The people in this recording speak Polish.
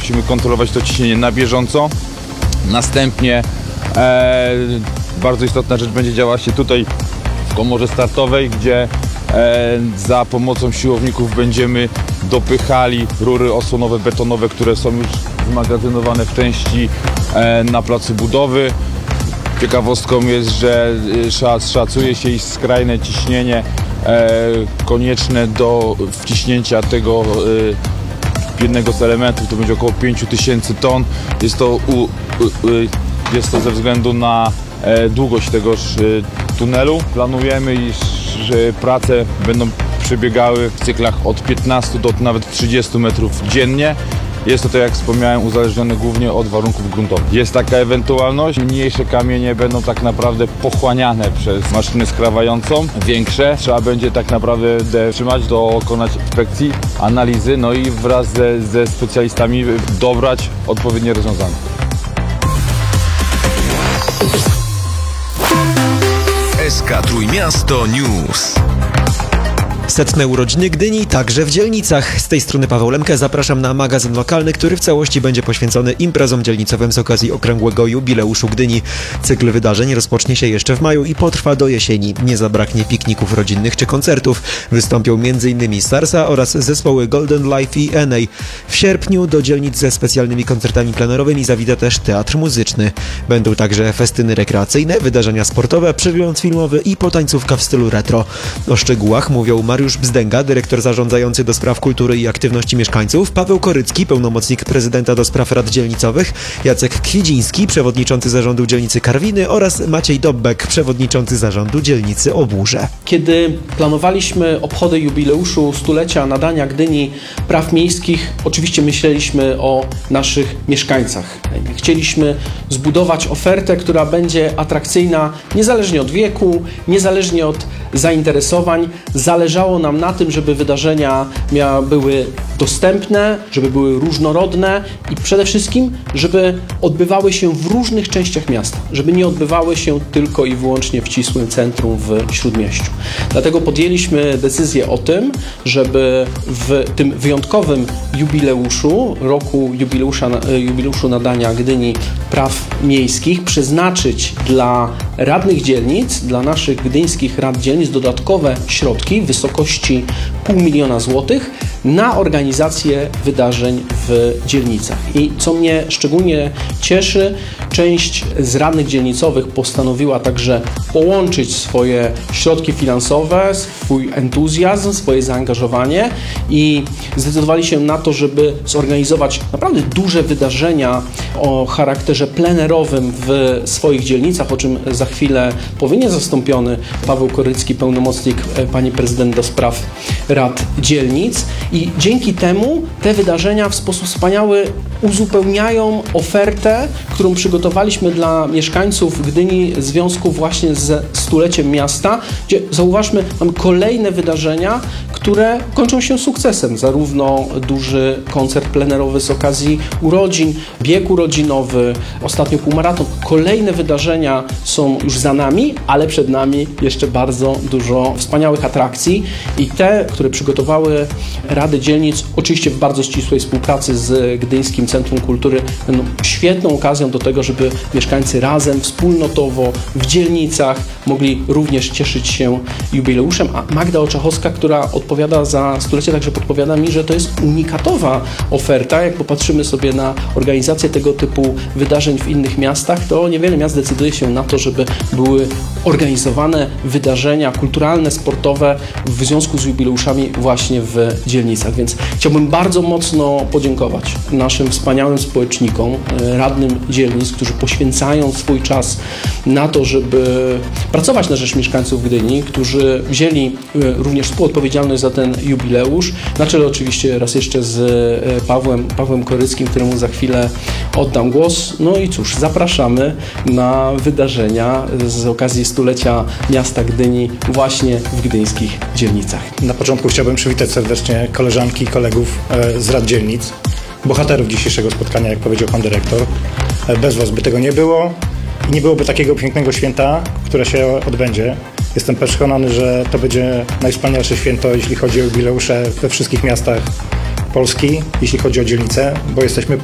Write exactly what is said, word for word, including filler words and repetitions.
musimy kontrolować to ciśnienie na bieżąco. Następnie e, bardzo istotna rzecz będzie działała się tutaj w komorze startowej, gdzie e, za pomocą siłowników będziemy dopychali rury osłonowe, betonowe, które są już zmagazynowane w części e, na placu budowy. Ciekawostką jest, że szacuje się, iż skrajne ciśnienie e, konieczne do wciśnięcia tego e, jednego z elementów to będzie około pięć tysięcy ton. Jest to, u, u, jest to ze względu na e, długość tegoż e, tunelu. Planujemy, iż że prace będą przebiegały w cyklach od piętnastu do nawet trzydziestu metrów dziennie. Jest to, tak jak wspomniałem, uzależnione głównie od warunków gruntowych. Jest taka ewentualność, mniejsze kamienie będą tak naprawdę pochłaniane przez maszynę skrawającą, większe trzeba będzie tak naprawdę trzymać, dokonać inspekcji, analizy, no i wraz ze, ze specjalistami dobrać odpowiednie rozwiązania. S K Trójmiasto News. Setne urodziny Gdyni także w dzielnicach. Z tej strony Paweł Lemke, zapraszam na magazyn lokalny, który w całości będzie poświęcony imprezom dzielnicowym z okazji okrągłego jubileuszu Gdyni. Cykl wydarzeń rozpocznie się jeszcze w maju i potrwa do jesieni. Nie zabraknie pikników rodzinnych czy koncertów. Wystąpią między innymi Sarsa oraz zespoły Golden Life i N A. W sierpniu do dzielnic ze specjalnymi koncertami plenerowymi zawita też teatr muzyczny. Będą także festyny rekreacyjne, wydarzenia sportowe, przegląd filmowy i potańcówka w stylu retro. O szczegółach mówią Mariusz Bzdęga, dyrektor zarządzający do spraw kultury i aktywności mieszkańców, Paweł Korycki, pełnomocnik prezydenta do spraw rad dzielnicowych, Jacek Kwiedziński, przewodniczący zarządu dzielnicy Karwiny oraz Maciej Dobbek, przewodniczący zarządu dzielnicy Oburze. Kiedy planowaliśmy obchody jubileuszu stulecia nadania Gdyni praw miejskich, oczywiście myśleliśmy o naszych mieszkańcach. Chcieliśmy zbudować ofertę, która będzie atrakcyjna niezależnie od wieku, niezależnie od zainteresowań. Zależało nam na tym, żeby wydarzenia miały, były dostępne, żeby były różnorodne i przede wszystkim, żeby odbywały się w różnych częściach miasta, żeby nie odbywały się tylko i wyłącznie w ścisłym centrum w Śródmieściu. Dlatego podjęliśmy decyzję o tym, żeby w tym wyjątkowym jubileuszu, roku jubileusza, jubileuszu nadania Gdyni praw miejskich, przeznaczyć dla radnych dzielnic, dla naszych gdyńskich rad dzielnic dodatkowe środki w wysokości pół miliona złotych na organizację wydarzeń w dzielnicach. I co mnie szczególnie cieszy, część z radnych dzielnicowych postanowiła także połączyć swoje środki finansowe, swój entuzjazm, swoje zaangażowanie i zdecydowali się na to, żeby zorganizować naprawdę duże wydarzenia o charakterze plenerowym w swoich dzielnicach, o czym za chwilę powie niezastąpiony Paweł Korycki, pełnomocnik pani prezydent do spraw rad dzielnic. I dzięki temu te wydarzenia w sposób wspaniały uzupełniają ofertę, którą przygotowaliśmy dla mieszkańców Gdyni w związku właśnie ze stuleciem miasta, gdzie zauważmy, mamy kolejne wydarzenia, które kończą się sukcesem. Zarówno duży koncert plenerowy z okazji urodzin, bieg urodzinowy, ostatnio półmaraton. Kolejne wydarzenia są już za nami, ale przed nami jeszcze bardzo dużo wspaniałych atrakcji i te, które przygotowały Rady Dzielnic, oczywiście w bardzo ścisłej współpracy z Gdyńskim Centrum Kultury, będą świetną okazją do tego, żeby mieszkańcy razem, wspólnotowo, w dzielnicach mogli również cieszyć się jubileuszem. A Magda Oczachowska, która odpowiada za stulecie, także podpowiada mi, że to jest unikatowa oferta. Jak popatrzymy sobie na organizację tego typu wydarzeń w innych miastach, to niewiele miast decyduje się na to, żeby były organizowane wydarzenia kulturalne, sportowe w związku z jubileuszami właśnie w dzielnicach. Więc chciałbym bardzo mocno podziękować naszym wspaniałym społecznikom, radnym dzielnic, którzy poświęcają swój czas na to, żeby pracować na rzecz mieszkańców Gdyni, którzy wzięli również współodpowiedzialność za ten jubileusz. Na czele oczywiście raz jeszcze z Pawłem, Pawłem Koryckim, któremu za chwilę oddam głos. No i cóż, zapraszamy na wydarzenia z okazji stulecia miasta Gdyni właśnie w gdyńskich dzielnicach. Na początku chciałbym przywitać serdecznie koleżanki i kolegów z rad dzielnic, bohaterów dzisiejszego spotkania, jak powiedział pan dyrektor. Bez was by tego nie było i nie byłoby takiego pięknego święta, które się odbędzie. Jestem przekonany, że to będzie najwspanialsze święto, jeśli chodzi o jubileusze we wszystkich miastach Polski, jeśli chodzi o dzielnice, bo jesteśmy